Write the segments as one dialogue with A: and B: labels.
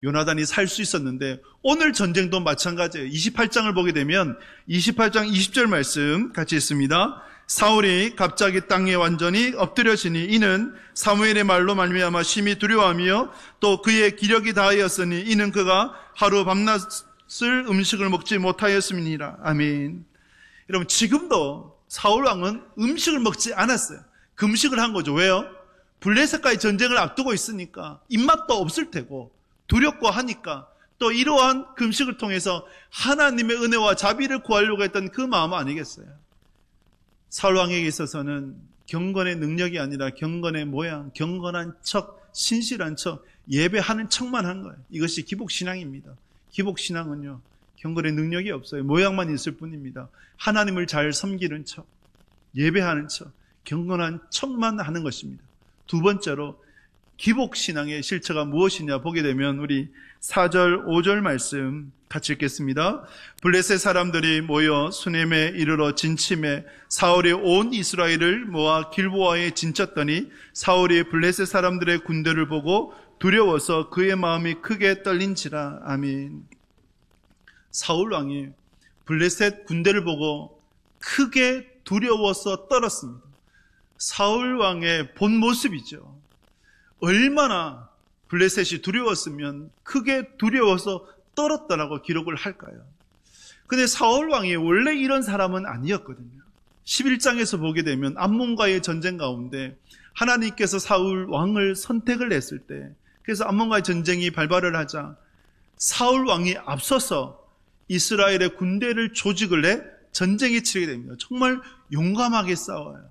A: 요나단이 살 수 있었는데 오늘 전쟁도 마찬가지예요. 28장을 보게 되면 28장 20절 말씀 같이 있습니다. 사울이 갑자기 땅에 완전히 엎드려지니 이는 사무엘의 말로 말미암아 심히 두려워하며 또 그의 기력이 다하였으니 이는 그가 하루 밤낮을 음식을 먹지 못하였음이니라. 아멘. 여러분, 지금도 사울 왕은 음식을 먹지 않았어요. 금식을 한 거죠. 왜요? 블레셋과의 전쟁을 앞두고 있으니까 입맛도 없을 테고 두렵고 하니까 또 이러한 금식을 통해서 하나님의 은혜와 자비를 구하려고 했던 그 마음 아니겠어요? 사울 왕에게 있어서는 경건의 능력이 아니라 경건의 모양, 경건한 척, 신실한 척, 예배하는 척만 한 거예요. 이것이 기복신앙입니다. 기복신앙은요, 경건의 능력이 없어요. 모양만 있을 뿐입니다. 하나님을 잘 섬기는 척, 예배하는 척, 경건한 척만 하는 것입니다. 두 번째로 기복신앙의 실체가 무엇이냐 보게 되면 우리 4절, 5절 말씀 같이 읽겠습니다. 블레셋 사람들이 모여 수넴에 이르러 진침해 사울이 온 이스라엘을 모아 길보아에 진쳤더니 사울이 블레셋 사람들의 군대를 보고 두려워서 그의 마음이 크게 떨린지라. 아멘. 사울 왕이 블레셋 군대를 보고 크게 두려워서 떨었습니다. 사울 왕의 본 모습이죠. 얼마나 블레셋이 두려웠으면 크게 두려워서 떨었다라고 기록을 할까요? 근데 사울 왕이 원래 이런 사람은 아니었거든요. 11장에서 보게 되면 암몬과의 전쟁 가운데 하나님께서 사울 왕을 선택을 했을 때, 그래서 암몬과의 전쟁이 발발을 하자 사울 왕이 앞서서 이스라엘의 군대를 조직을 해 전쟁에 치르게 됩니다. 정말 용감하게 싸워요.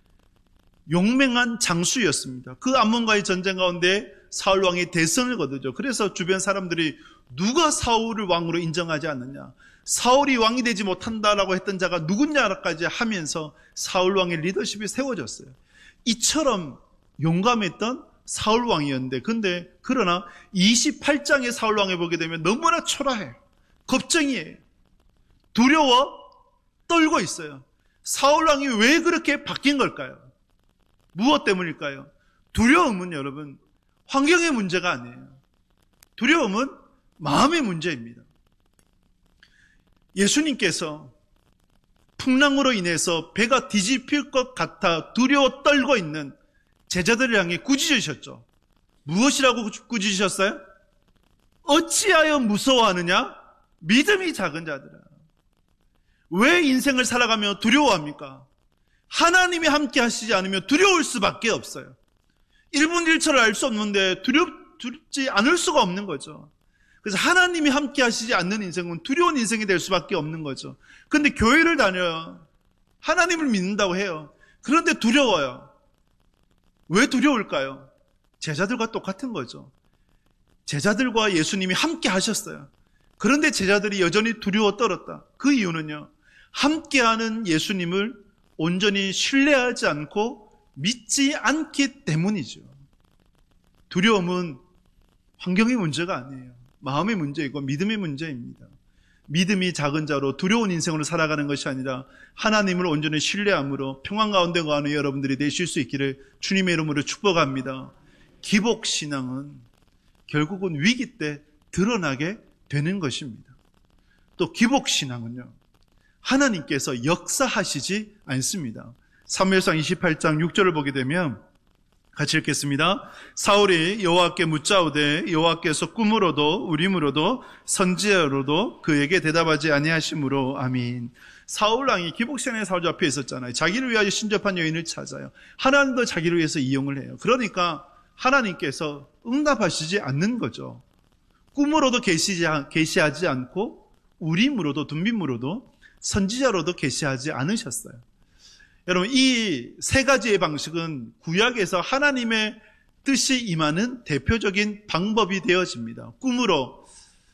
A: 용맹한 장수였습니다. 그 암몬과의 전쟁 가운데 사울 왕이 대선을 거두죠. 그래서 주변 사람들이 누가 사울을 왕으로 인정하지 않느냐, 사울이 왕이 되지 못한다라고 했던 자가 누구냐까지 하면서 사울 왕의 리더십이 세워졌어요. 이처럼 용감했던 사울 왕이었는데, 그러나 28장의 사울 왕에 보게 되면 너무나 초라해요. 겁쟁이에요. 두려워 떨고 있어요. 사울 왕이 왜 그렇게 바뀐 걸까요? 무엇 때문일까요? 두려움은 여러분 환경의 문제가 아니에요. 두려움은 마음의 문제입니다. 예수님께서 풍랑으로 인해서 배가 뒤집힐 것 같아 두려워 떨고 있는 제자들을 향해 꾸짖으셨죠. 무엇이라고 꾸짖으셨어요? 어찌하여 무서워하느냐? 믿음이 작은 자들아. 왜 인생을 살아가며 두려워합니까? 하나님이 함께 하시지 않으면 두려울 수밖에 없어요. 1분 1초를 알 수 없는데 두렵지 않을 수가 없는 거죠. 그래서 하나님이 함께 하시지 않는 인생은 두려운 인생이 될 수밖에 없는 거죠. 그런데 교회를 다녀요. 하나님을 믿는다고 해요. 그런데 두려워요. 왜 두려울까요? 제자들과 똑같은 거죠. 제자들과 예수님이 함께 하셨어요. 그런데 제자들이 여전히 두려워 떨었다. 그 이유는요, 함께하는 예수님을 온전히 신뢰하지 않고 믿지 않기 때문이죠. 두려움은 환경의 문제가 아니에요. 마음의 문제이고 믿음의 문제입니다. 믿음이 작은 자로 두려운 인생으로 살아가는 것이 아니라 하나님을 온전히 신뢰함으로 평안 가운데 거하는 여러분들이 되실 수 있기를 주님의 이름으로 축복합니다. 기복신앙은 결국은 위기 때 드러나게 되는 것입니다. 또 기복신앙은요, 하나님께서 역사하시지 않습니다. 사무엘상 28장 6절을 보게 되면 같이 읽겠습니다. 사울이 여호와께 묻자오되 여호와께서 꿈으로도 우림으로도 선지자로도 그에게 대답하지 아니하심으로. 아멘. 사울 왕이 기복신앙의 사울 앞에 있었잖아요. 자기를 위하여 신접한 여인을 찾아요. 하나님도 자기를 위해서 이용을 해요. 그러니까 하나님께서 응답하시지 않는 거죠. 꿈으로도 계시하지 않고 우림으로도 둠빔으로도 선지자로도 계시하지 않으셨어요. 여러분, 이 세 가지의 방식은 구약에서 하나님의 뜻이 임하는 대표적인 방법이 되어집니다. 꿈으로,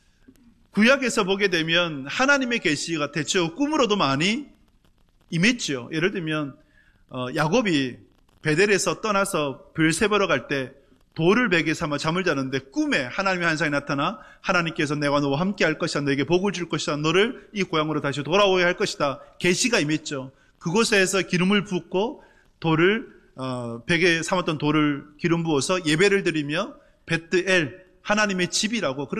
A: 구약에서 보게 되면 하나님의 계시가 대체로 꿈으로도 많이 임했죠. 예를 들면 야곱이 베델에서 떠나서 별세보러 갈 때 돌을 베개 삼아 잠을 자는데 꿈에 하나님의 환상이 나타나 하나님께서 내가 너와 함께 할 것이다, 너에게 복을 줄 것이다, 너를 이 고향으로 다시 돌아오게 할 것이다, 계시가 임했죠. 그곳에서 기름을 붓고 베개에 삼았던 돌을 기름 부어서 예배를 드리며 베트엘, 하나님의 집이라고